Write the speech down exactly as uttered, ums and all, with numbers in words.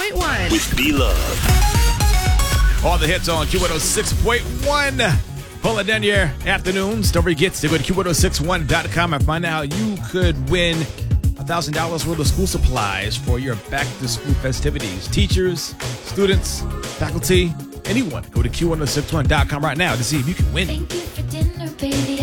point one. With B-Love. All the hits on Q one oh six point one. Pulling down your afternoons. Don't forget to go to Q one oh six one dot com and find out how you could win one thousand dollars worth of school supplies for your back-to-school festivities. Teachers, students, faculty, anyone. Go to Q one oh six one dot com right now to see if you can win. Thank you for dinner, baby.